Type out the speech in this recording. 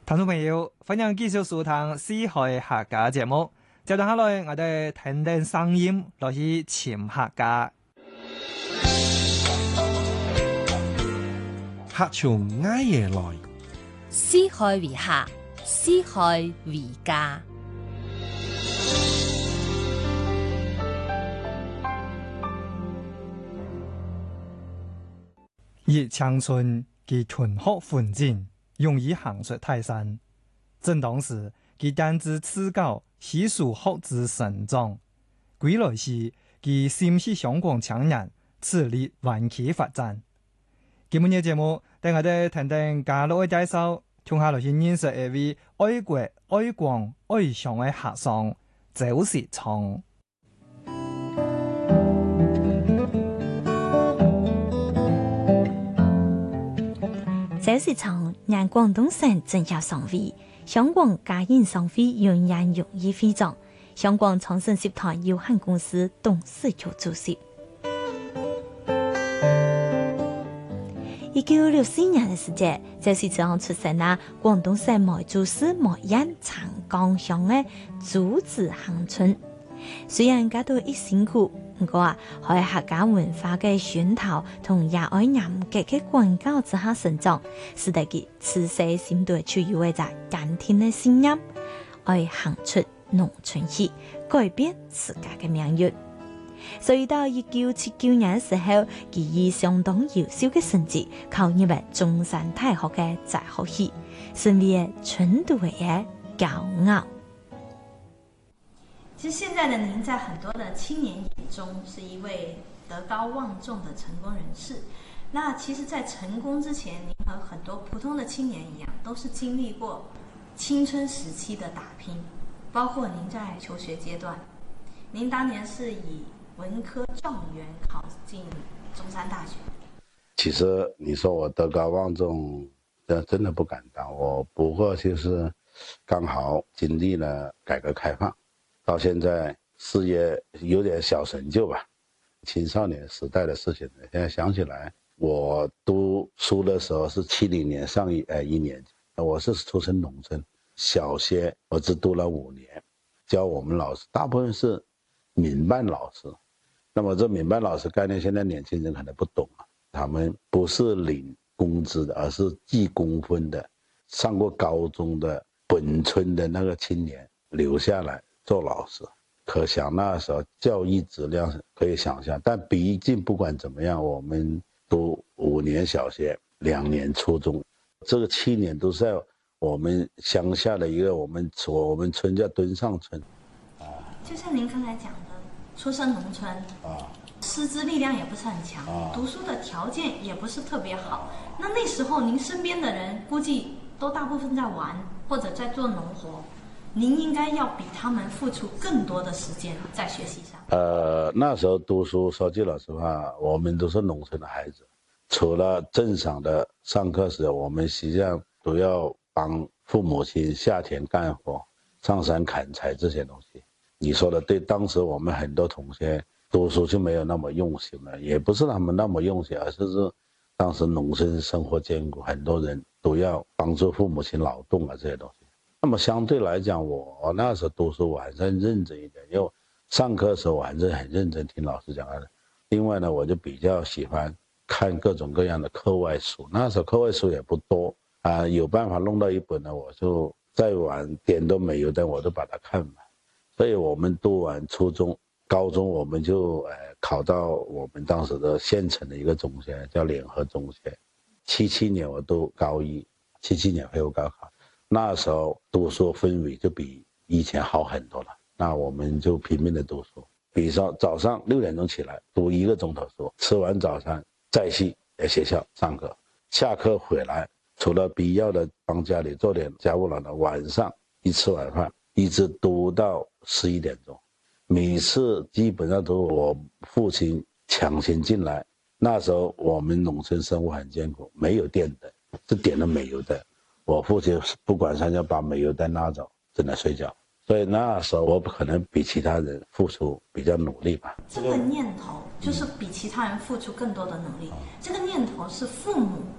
聽眾朋友，歡迎繼續收聽《四海客家》節目。接住下來，我哋聽聽聲音，落去潛客家。 客從挨夜來， 四海為客，四海為家。 熱青春，其屯學奮進，容易行出泰山。正當時，其擔子自教，細數學子成長。歸來時，其心繫香港青年，致力灣區發展。今日嘅節目，等我哋聽聽家樂嘅介紹，從下來去認識一位愛國、愛港、愛鄉嘅客商周時聰。 周時聰，任廣東省政協常委，香港家宴商會永遠榮譽會長，香港創新集團有限公司董事局主席。1964年嘅時節，周時聰出生喺廣東省梅州市梅縣長江鄉嘅朱子行村。雖然家都一辛苦，不過喺客家文化嘅熏陶同也愛嚴格嘅管教之下成長，使得佢自細心對就有一個堅定嘅信念，愛行出農村去，改變自家嘅命運。所以到1979年嘅時候，佢以相當優秀嘅成績考入了中山大學嘅在學系，成為村都嘅驕傲。 其實現在的您在很多的青年眼中是一位德高望重的成功人士。那其實在成功之前，您和很多普通的青年一樣，都是經歷過青春時期的打拼，包括您在求學階段，您當年是以文科狀元考進中山大學。 其實你說我德高望重，真的不敢當，我不過就是剛好經歷了改革開放，到現在事業有點小成就吧。青少年時代的事情，現在想起來，我讀書的時候是70年上一年級，我是出身農村，小學我只讀了5年，教我們老師大部分是民辦老師。那麼這民辦老師概念，現在年輕人可能不懂啊，他們不是領工資的，而是計工分的，上過高中的本村的那個青年留下來做老師，可想那時候教育質量可以想象。但畢竟不管怎麼樣，我們讀5年小學，2年初中，這個7年都是在我們鄉下的一個我們村叫墩上村。 就像您剛才講的，出身農村，師資力量也不是很強，讀書的條件也不是特別好。那時候您身邊的人估計都大部分在玩或者在做農活。您應該要比他們付出更多的時間在學習上。 那時候讀書，說句老實話，我們都是農村的孩子，除了正常的上課時，我們實際上都要幫父母親下田幹活、上山砍柴這些東西。你說的對，當時我們很多同學讀書就沒有那麼用心了，也不是他們那麼用心，而是當時農村生活艱苦，很多人都要幫助父母親勞動啊這些東西。那麼相對來講，我那時候讀書我還是很認真一點，因為上課的時候我還是很認真聽老師講的。另外呢，我就比較喜歡看各種各樣的課外書，那時候課外書也不多啊，有辦法弄到一本呢，我就再晚點都沒有的我都把它看完。所以我們讀完初中、高中，我們就考到我們當時的縣城的一個中學，叫聯合中學。77年我讀高一，77年恢復高考。那時候讀書氛圍就比以前好很多了，那我們就拼命的讀書，比如說早上6點鐘起來讀1個鐘頭書，吃完早餐再去學校上課，下課回來除了必要的幫家裡做點家務了呢，晚上一吃晚飯一直讀到11點鐘，每次基本上都是我父親強行進來。那時候我們農村生活很艱苦，沒有電燈，是點了煤油燈，我父親不管上要把煤油燈拿走，只能睡覺。所以那時候我可能比其他人付出比較努力吧。 這個念頭就是比其他人付出更多的努力，這個念頭是父母